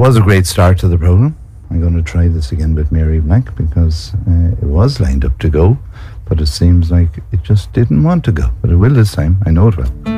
was a great start to the programme. I'm going to try this again with Mary Black because it was lined up to go, but it seems like it just didn't want to go. But it will this time. I know it will.